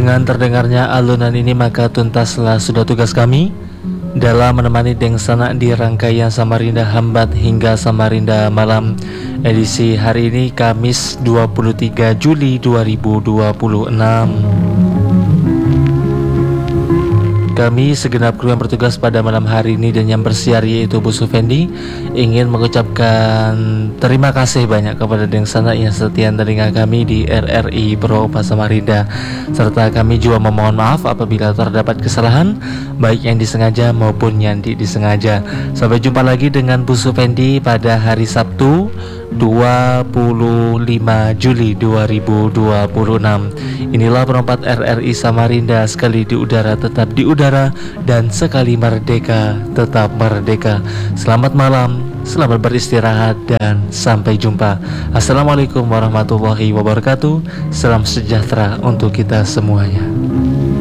Dengan terdengarnya alunan ini maka tuntaslah sudah tugas kami dalam menemani Deng Sanak di rangkaian Samarinda Hambat hingga Samarinda Malam edisi hari ini Kamis 23 Juli 2026. Kami segenap kru yang bertugas pada malam hari ini dan yang bersiar yaitu Bu Sufendi ingin mengucapkan terima kasih banyak kepada Deng Sanak yang setia telinga kami di RRI Pro Samarinda, serta kami juga memohon maaf apabila terdapat kesalahan baik yang disengaja maupun yang tidak disengaja. Sampai jumpa lagi dengan Bu Sufendi pada hari Sabtu 25 Juli 2026. Inilah perempat RRI Samarinda, sekali di udara tetap di udara dan sekali merdeka tetap merdeka. Selamat malam, selamat beristirahat dan sampai jumpa. Assalamualaikum warahmatullahi wabarakatuh. Salam sejahtera untuk kita semuanya.